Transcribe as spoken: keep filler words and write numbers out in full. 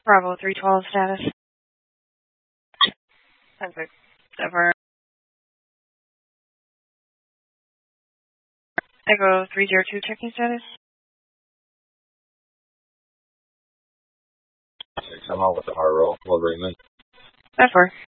Bravo three twelve status. ten six. Ever. Echo three zero two checking status. I'm out with the hard roll. We'll bring them in. That's four.